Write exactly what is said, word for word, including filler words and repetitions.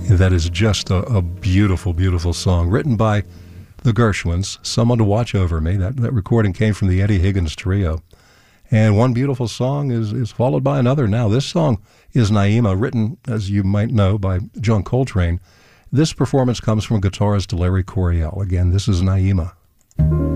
That is just a, a beautiful, beautiful song, written by the Gershwins, Someone to Watch Over Me. That, that recording came from the Eddie Higgins Trio. And one beautiful song is, is followed by another now. This song is Naima, written, as you might know, by John Coltrane. This performance comes from guitarist Larry Coryell. Again, this is Naima.